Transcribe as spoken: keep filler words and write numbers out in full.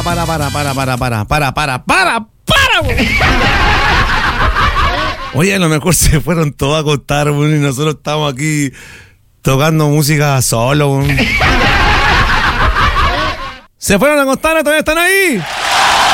para, para, para, para, para, para, para, para, para, weón. Oye, a lo mejor se fueron todos a acostar, weón, y nosotros estamos aquí tocando música solo, weón. ¿Se fueron a acostar? ¿Todavía están ahí?